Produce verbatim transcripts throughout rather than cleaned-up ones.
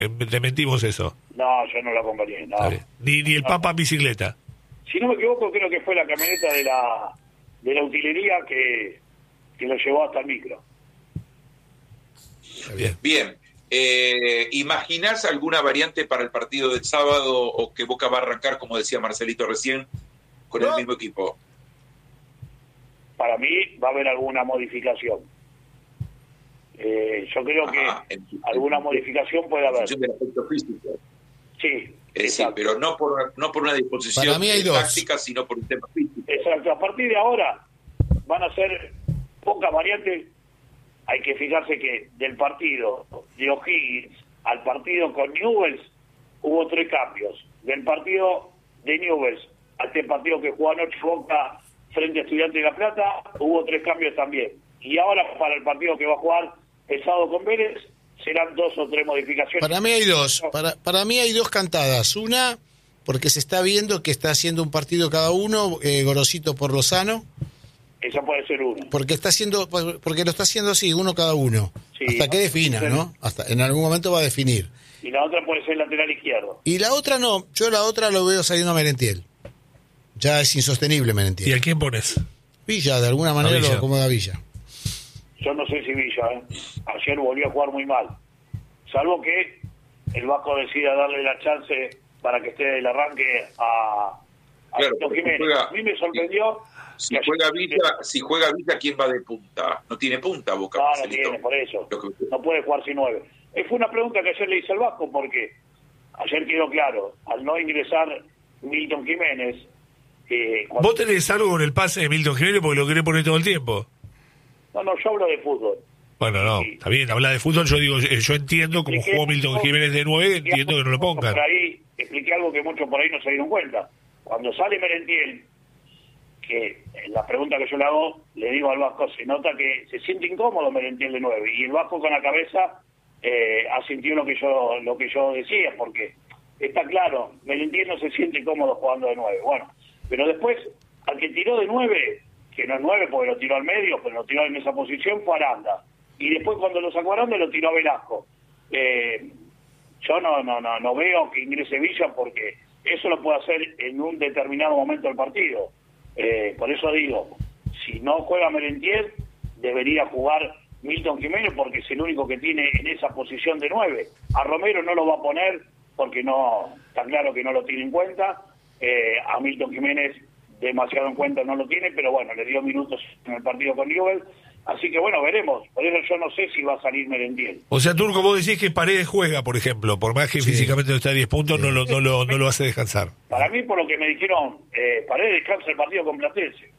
Te mentimos eso. No, yo no lo acompañé. No. Ni, ni el no. Papa en bicicleta. Si no me equivoco, creo que fue la camioneta de la de la utilería que, que lo llevó hasta el micro. Bien. Bien. Eh, ¿Imaginás alguna variante para el partido del sábado o que Boca va a arrancar, como decía Marcelito recién, con ¿No? el mismo equipo? Para mí va a haber alguna modificación. Eh, yo creo Ajá, que en, alguna en, modificación puede haber. En función del aspecto físico. Sí, es decir, pero no por, no por una disposición Para mí hay táctica, dos. sino por un tema físico. Exacto. A partir de ahora van a ser pocas variantes. Hay que fijarse que del partido de O'Higgins al partido con Newell's hubo tres cambios. Del partido de Newell's a este partido que jugó anoche Boca frente a Estudiantes de La Plata hubo tres cambios también. Y ahora para el partido que va a jugar el sábado con Vélez serán dos o tres modificaciones. Para mí hay dos. Para, para mí hay dos cantadas. Una, porque se está viendo que está haciendo un partido cada uno, eh, Gorosito por Lozano. Esa puede ser una. Porque está haciendo, porque lo está haciendo así, uno cada uno. Sí, hasta que defina, ¿no? Hasta en algún momento va a definir. Y la otra puede ser lateral izquierdo. Y la otra no. Yo la otra lo veo saliendo a Merentiel. Ya es insostenible Merentiel. ¿Y a quién pones? Villa, de alguna manera lo acomoda Villa. Yo no sé si Villa, ¿eh? Ayer volvió a jugar muy mal. Salvo que el Vasco decida darle la chance para que esté del arranque a, a claro, Jiménez. Juega, a mí me sorprendió. Si juega Villa, si juega Villa, ¿quién va de punta? No tiene punta Boca. No, Marcelito. no tiene, por eso. No puede jugar sin nueve. Eh, fue una pregunta que ayer le hice al Vasco, porque ayer quedó claro, al no ingresar Milton Jiménez... Eh, cuando... ¿Vos tenés algo con el pase de Milton Jiménez porque lo querés poner todo el tiempo? No, no, yo hablo de fútbol. Bueno, no, sí. Está bien, habla de fútbol, yo digo, yo entiendo cómo jugó Milton Jiménez de nueve, entiendo que no lo pongan. Por ahí, expliqué algo que muchos por ahí no se dieron cuenta. Cuando sale Merentiel, que en la pregunta que yo le hago, le digo al Vasco, se nota que se siente incómodo Merentiel de nueve, y el Vasco con la cabeza eh, asintió lo que yo lo que yo decía, porque está claro, Merentiel no se siente cómodo jugando de nueve. Bueno, pero después, al que tiró de nueve, que no es nueve porque lo tiró al medio, pero lo tiró en esa posición, fue Aranda. Y después cuando lo sacó Aranda lo tiró a Velasco. Eh, yo no, no, no, no veo que ingrese Villa porque eso lo puede hacer en un determinado momento del partido. Eh, por eso digo, si no juega Merentiel, debería jugar Milton Jiménez porque es el único que tiene en esa posición de nueve. A Romero no lo va a poner porque no está claro que no lo tiene en cuenta. Eh, a Milton Jiménez demasiado en cuenta no lo tiene, pero bueno, le dio minutos en el partido con Newell's. Así que bueno, veremos. Por eso yo no sé si va a salir Merentiel. O sea, Turco, vos decís que Paredes juega, por ejemplo, por más que sí. físicamente no está a diez puntos, sí. no, lo, no, lo, no lo hace descansar. Para mí, por lo que me dijeron, eh, Paredes descansa el partido con Platense.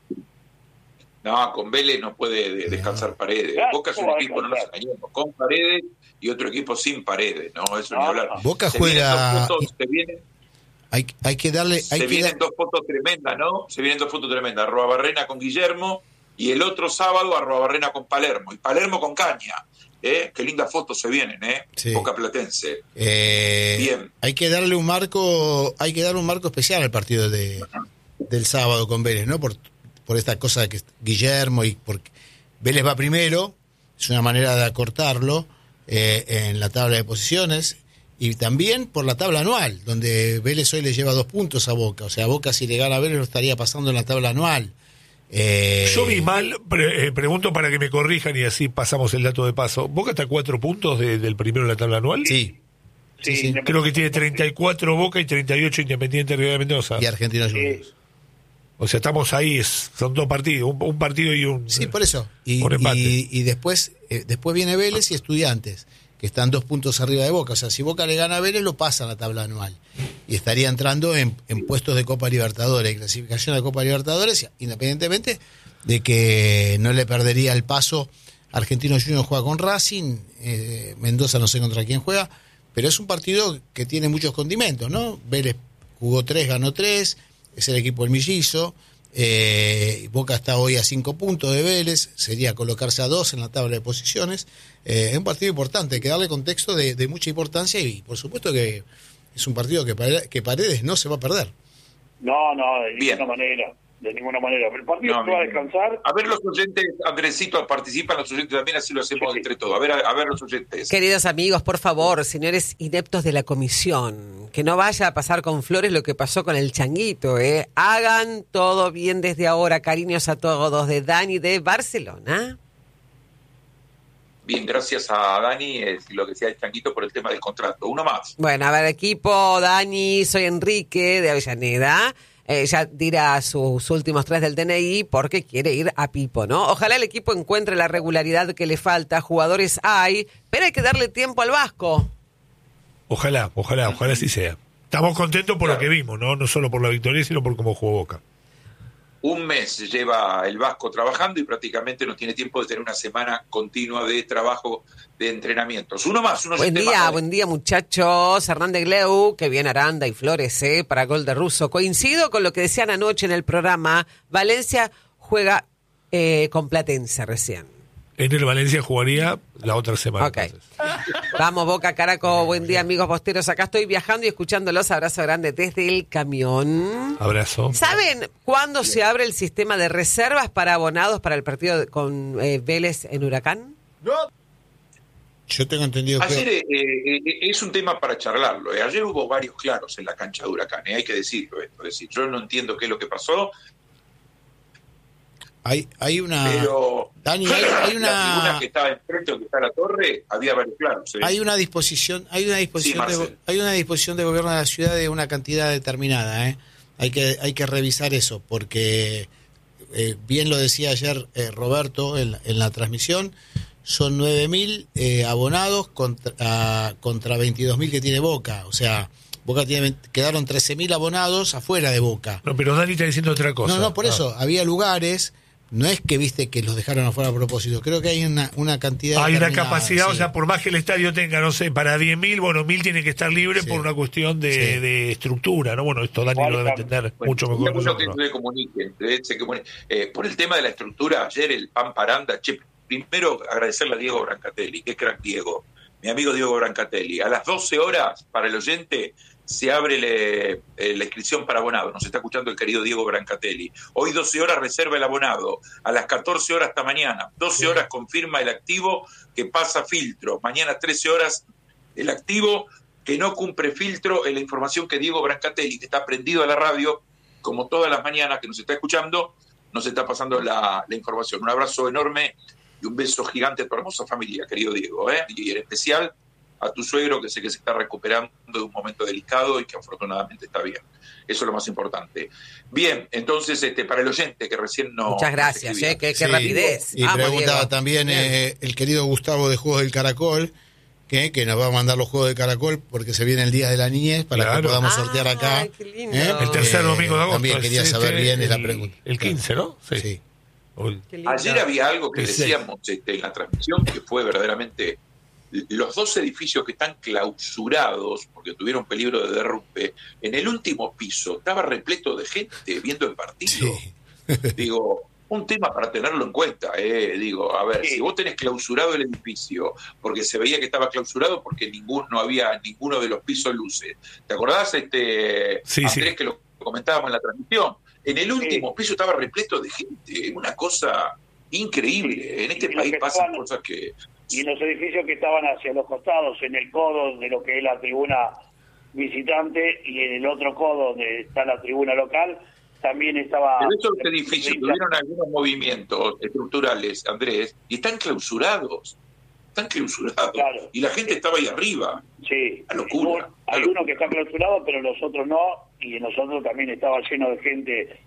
No, con Vélez no puede de, descansar Paredes. Claro, Boca es un equipo, no nos engañemos, con Paredes y otro equipo sin Paredes, ¿no? Eso no, ni hablar. No. Boca se juega... Vienen dos puntos, se vienen, hay, hay que darle... Hay se que vienen dar... dos fotos tremendas, ¿no? Se vienen dos fotos tremendas. Arruabarrena con Guillermo y el otro sábado Arruabarrena con Palermo. Y Palermo con Caña. ¿Eh? Qué lindas fotos se vienen, ¿eh? Sí. Boca Platense. Eh, Bien. Hay que darle un marco, hay que darle un marco especial al partido de, del sábado con Vélez, ¿no? Por, por esta cosa de que Guillermo y porque Vélez va primero, es una manera de acortarlo eh, en la tabla de posiciones, y también por la tabla anual, donde Vélez hoy le lleva dos puntos a Boca. O sea, Boca si le gana a Vélez lo estaría pasando en la tabla anual. Eh... Yo vi mal, pre- eh, pregunto para que me corrijan y así pasamos el dato de paso. ¿Boca está a cuatro puntos de, del primero en la tabla anual? Sí. Sí, sí, sí. Creo que tiene treinta y cuatro Boca y treinta y ocho Independiente Río de Mendoza. Y Argentina Juniors. Sí. O sea, estamos ahí, es, son dos partidos, un, un partido y un Sí, por eso. Y, un empate. y, y después, eh, después viene Vélez y Estudiantes, que están dos puntos arriba de Boca. O sea, si Boca le gana a Vélez, lo pasa a la tabla anual. Y estaría entrando en, en puestos de Copa Libertadores, clasificación de Copa Libertadores, independientemente de que no le perdería el paso. Argentino Juniors juega con Racing, eh, Mendoza no sé contra quién juega, pero es un partido que tiene muchos condimentos, ¿no? Vélez jugó tres, ganó tres, es el equipo del Mellizo, eh, Boca está hoy a cinco puntos de Vélez, sería colocarse a dos en la tabla de posiciones. Eh, es un partido importante, hay que darle contexto de, de mucha importancia, y por supuesto que es un partido que, que Paredes no se va a perder. No, no, de ninguna manera. de ninguna manera. El partido No, se va a no. descansar. A ver los oyentes, Andresito, participan los oyentes también, así lo hacemos Sí, sí. entre todos. A ver, a, a ver los oyentes. Queridos amigos, por favor, señores ineptos de la comisión, que no vaya a pasar con Flores lo que pasó con el Changuito, ¿eh? Hagan todo bien desde ahora. Cariños a todos, de Dani de Barcelona. Bien, gracias a Dani, es lo que decía el Changuito por el tema del contrato. Uno más. Bueno, a ver, equipo, Dani, soy Enrique de Avellaneda. Eh, ya dirá sus últimos tres del D N I porque quiere ir a Pipo, ¿no? Ojalá el equipo encuentre la regularidad que le falta. Jugadores hay, pero hay que darle tiempo al Vasco. Ojalá, ojalá, ojalá así sea. Estamos contentos por Claro. lo que vimos, ¿no? No solo por la victoria, sino por cómo jugó Boca. Un mes lleva el Vasco trabajando y prácticamente no tiene tiempo de tener una semana continua de trabajo, de entrenamientos. Uno más, uno Buen oyente día, más. buen día muchachos. Hernández Gleu, que bien Aranda y Flores, ¿eh? Para gol de Russo. Coincido con lo que decían anoche en el programa. Valencia juega eh, con Platense recién. En el Valencia jugaría la otra semana. Ok. Entonces. Vamos, Boca, Caraco. Buen día, amigos posteros. Acá estoy viajando y escuchándolos. Abrazo grande desde el camión. Abrazo. ¿Saben cuándo se abre el sistema de reservas para abonados para el partido de- con eh, Vélez en Huracán? Yo tengo entendido Ayer que... eh, eh, eh, es un tema para charlarlo. eh. Ayer hubo varios claros en la cancha de Huracán, eh, hay que decirlo esto. Es decir, yo no entiendo qué es lo que pasó, Hay, hay una... pero Dani, hay, hay la tribuna una... que estaba enfrente o que está en la torre, había varios claros. eh. Hay una disposición, hay una disposición, Sí, de, Marcel. hay una disposición de gobierno de la ciudad de una cantidad determinada, ¿eh? Hay que, hay que revisar eso, porque eh, bien lo decía ayer eh, Roberto en, la- en la transmisión, son nueve mil eh, abonados contra, ah, contra veintidós mil que tiene Boca, o sea, Boca tiene, veinte quedaron trece mil abonados afuera de Boca. No, pero Dani está diciendo otra cosa. No, no, por Ah. eso, había lugares, no es que viste que los dejaron afuera a propósito, creo que hay una, una cantidad Hay una determinada, capacidad, o sí. sea, por más que el estadio tenga, no sé, para diez mil, bueno, mil tiene que estar libre Sí. por una cuestión de, Sí. de estructura, ¿no? Bueno, esto Dani Bueno, lo debe claro. entender Bueno, mucho mejor sería que bueno que nosotros. se comuniquen, eh, se comuniquen. Eh, por el tema de la estructura, ayer el Pan Paranda, che, primero agradecerle a Diego Brancatelli, qué crack Diego, mi amigo Diego Brancatelli. A las doce horas, para el oyente, se abre le- eh, la inscripción para abonado. Nos está escuchando el querido Diego Brancatelli. Hoy doce horas reserva el abonado. A las catorce horas hasta mañana. doce horas confirma el activo que pasa filtro. Mañana trece horas el activo que no cumple filtro en la información que Diego Brancatelli, que está prendido a la radio, como todas las mañanas que nos está escuchando, nos está pasando la, la información. Un abrazo enorme y un beso gigante a tu hermosa familia, querido Diego, ¿eh? Y en especial a tu suegro, que sé que se está recuperando de un momento delicado y que afortunadamente está bien. Eso es lo más importante. Bien, entonces, este, para el oyente que recién no... Muchas gracias, escribía. eh, qué, qué Sí, rapidez. Y Vamos, preguntaba Diego. también Bien. eh, el querido Gustavo de Juegos del Caracol, que, que nos va a mandar los Juegos del Caracol porque se viene el Día de la Niñez para Claro. que podamos sortear acá. Ay, qué lindo. ¿eh? El tercer Eh, domingo de agosto. También quería es saber este, bien es la el- pregunta. El quince, ¿no? Sí. O el- Qué lindo. Ayer había algo que El seis. decíamos este, en la transmisión que fue verdaderamente... Los dos edificios que están clausurados, porque tuvieron peligro de derrumbe, en el último piso estaba repleto de gente viendo el partido. Sí. Digo, un tema para tenerlo en cuenta, eh. Digo, a ver, Sí. si vos tenés clausurado el edificio, porque se veía que estaba clausurado porque ninguno, no había ninguno de los pisos luces. ¿Te acordás, este, Sí, Andrés, sí. que lo comentábamos en la transmisión? En el último piso estaba repleto de gente, una cosa increíble. En este Y lo país que pasan estaban- cosas que... Y en los edificios que estaban hacia los costados, en el codo de lo que es la tribuna visitante y en el otro codo donde está la tribuna local, también estaba... Pero esos edificios tuvieron algunos movimientos estructurales, Andrés, y están clausurados. Están clausurados. Claro. Y la gente estaba ahí arriba. Sí, La locura. hay uno que está clausurado, pero los otros no, y en nosotros también estaba lleno de gente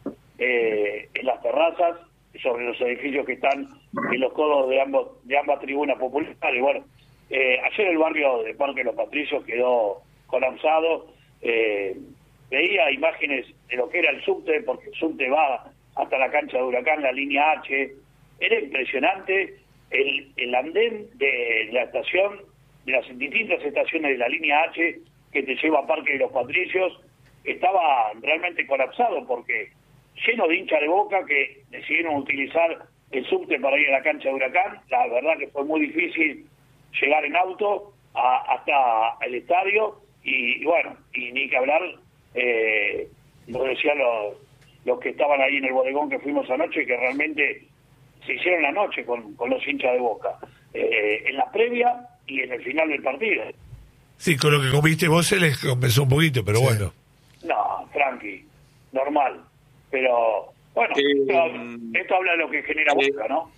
eh, en las terrazas, sobre los edificios que están en los codos de ambos de ambas tribunas populares. Bueno, eh, ayer el barrio de Parque de los Patricios quedó colapsado. Eh, veía imágenes de lo que era el subte, porque el subte va hasta la cancha de Huracán, la línea H. Era impresionante el, el andén de la estación, de las distintas estaciones de la línea H que te lleva a Parque de los Patricios, estaba realmente colapsado porque lleno de hinchas de Boca que decidieron utilizar el subte para ir a la cancha de Huracán. La verdad que fue muy difícil llegar en auto a, hasta el estadio y, y bueno, y ni que hablar, eh, lo decían los, los que estaban ahí en el bodegón que fuimos anoche, que realmente se hicieron la noche con, con los hinchas de Boca, eh, en la previa y en el final del partido. Sí, con lo que comiste vos se les compensó un poquito, pero sí. Bueno. No, tranqui, normal. Pero, bueno, Eh, esto, esto habla de lo que genera eh, Boca, ¿no?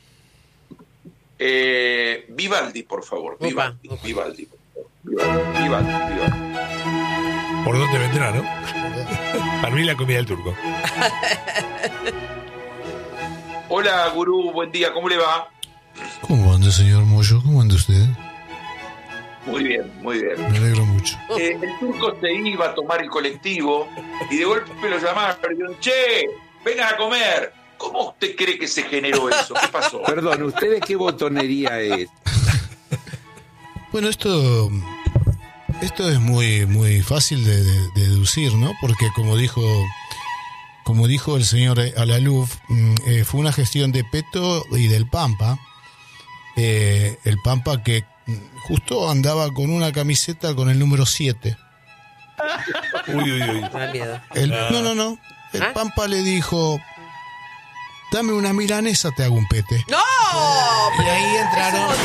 Eh, Vivaldi, por favor. Opa, Vivaldi, opa. Vivaldi, por favor. Vivaldi, Vivaldi, Vivaldi. ¿Por dónde vendrá, no? Para mí la comida del turco. Hola, gurú, buen día, ¿cómo le va? ¿Cómo anda, señor Moyo? ¿Cómo anda usted? Muy bien, muy bien. Me alegro mucho. Eh, el turco se iba a tomar el colectivo y de golpe lo llamaron y dijeron, che, vengan a comer. ¿Cómo usted cree que se generó eso? ¿Qué pasó? Perdón, ¿usted de qué botonería es? Bueno, esto, esto es muy, muy fácil de, de- de deducir, ¿no? Porque como dijo, como dijo el señor Alaluf, mm, eh, fue una gestión de Peto y del Pampa. Eh, el Pampa que mm, justo andaba con una camiseta con el número siete. Uy, uy, uy. Me da miedo. El- no, no, no. El ¿Ah? Pampa le dijo, dame una milanesa, te hago un pete. ¡No! Y ahí entraron,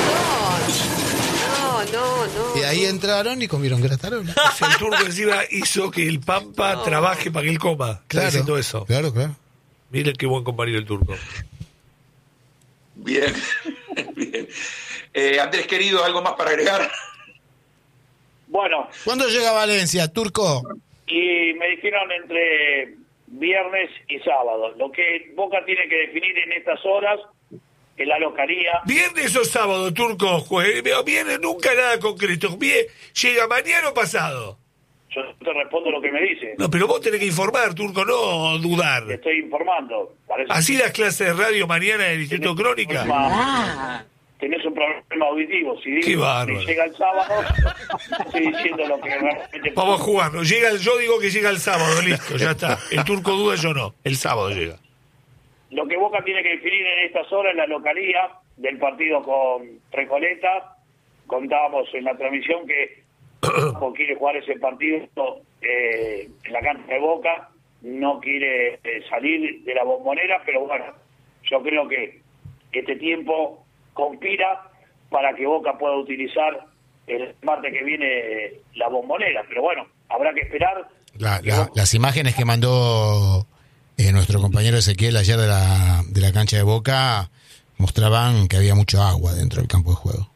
No, no, no. y ahí entraron y comieron gratarola. O sea, el turco encima hizo que el Pampa No. trabaje para que él coma. Está Claro, diciendo eso. claro, claro. Miren qué buen compañero el turco. Bien, bien. Eh, Andrés, querido, ¿algo más para agregar? Bueno, ¿Cuándo llega Valencia, turco? y me dijeron entre viernes y sábado. Lo que Boca tiene que definir en estas horas es la localía. Viernes o sábado, turco, juegue. Viernes nunca nada concreto. Bien, llega mañana o pasado. Yo te respondo lo que me dicen. No, pero vos tenés que informar, turco, no Te dudar. estoy informando. Parece Así las clases de radio mañana en el Instituto Crónica. problema- tenés un problema auditivo. Si Qué digo bárbaro. que llega el sábado, estoy diciendo lo que realmente... Vamos a jugarlo. Llega el, yo digo que llega el sábado, listo, ya está. El turco duda, yo no. El sábado llega. Lo que Boca tiene que definir en estas horas es la localía del partido con Recoleta. Contábamos en la transmisión que Boca quiere jugar ese partido eh, en la cancha de Boca, no quiere eh, salir de la Bombonera, pero bueno, yo creo que este tiempo conspira para que Boca pueda utilizar el martes que viene eh, la Bombonera, pero bueno, habrá que esperar. La- la- las imágenes que mandó eh, nuestro compañero Ezequiel ayer de la, de la cancha de Boca mostraban que había mucho agua dentro del campo de juego.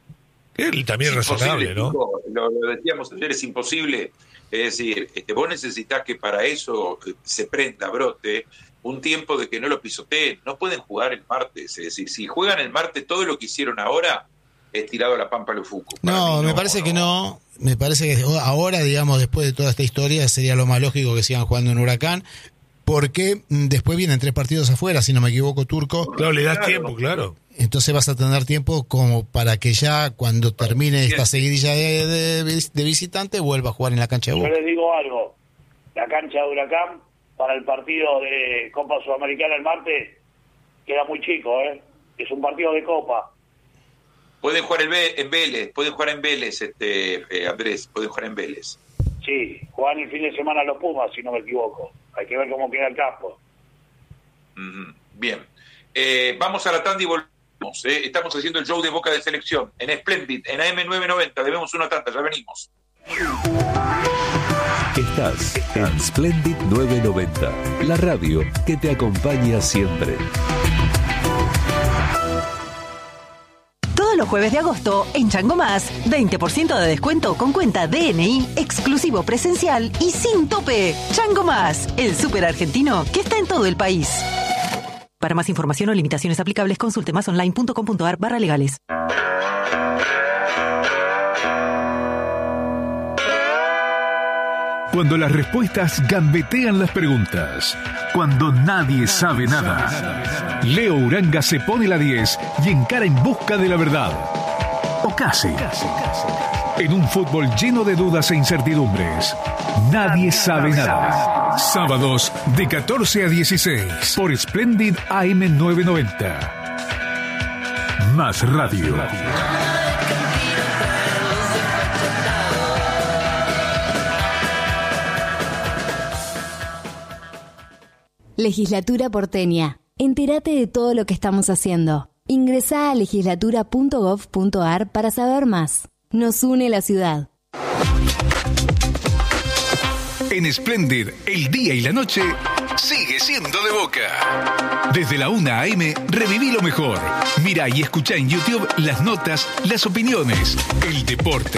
Él también es Es razonable, imposible, ¿no? Nico, Lo, lo decíamos ayer, es imposible. Es decir, este, vos necesitas que para eso eh, se prenda, brote, un tiempo de que no lo pisoteen. No pueden jugar el martes. Es decir, si juegan el martes, todo lo que hicieron ahora es tirado a la pampa a los fucos. Para No, mí me parece que no. Me parece que ahora, digamos, después de toda esta historia, sería lo más lógico que sigan jugando en Huracán, porque mm, después vienen tres partidos afuera, si no me equivoco, turco. Claro, le das Claro. tiempo, claro. Entonces vas a tener tiempo como para que ya cuando termine esta seguidilla de, de, de visitante vuelva a jugar en la cancha de Yo Boca. les digo algo, la cancha de Huracán para el partido de Copa Sudamericana el martes queda muy chico, ¿eh? Es un partido de Copa. Pueden jugar el Ve- en Vélez, pueden jugar en Vélez, este, eh, Andrés, pueden jugar en Vélez. Sí, juegan el fin de semana los Pumas, si no me equivoco. Hay que ver cómo queda el campo. Ujú, bien. Eh, vamos a la tanda y volvemos. ¿eh? Estamos haciendo el show de Boca de Selección en Splendid, en A M nueve noventa. Debemos una tanda, ya venimos. Estás en Splendid nueve noventa, la radio que te acompaña siempre. Todos los jueves de agosto, en Chango Más, veinte por ciento de descuento con cuenta D N I, exclusivo presencial y sin tope. Chango Más, el súper argentino que está en todo el país. Para más información o limitaciones aplicables, consulte másonline.com.ar barra legales. Cuando las respuestas gambetean las preguntas. Cuando nadie sabe nada. Leo Uranga se pone la diez y encara en busca de la verdad. O casi. En un fútbol lleno de dudas e incertidumbres. Nadie sabe nada. Sábados de catorce a dieciséis por Splendid A M nueve noventa. Más radio. Legislatura porteña. Entérate de todo lo que estamos haciendo. Ingresá a legislatura punto gov punto ar para saber más. Nos une la ciudad. En Splendid, el día y la noche sigue siendo de Boca. Desde la una a eme, reviví lo mejor. Mirá y escuchá en YouTube las notas, las opiniones, el deporte.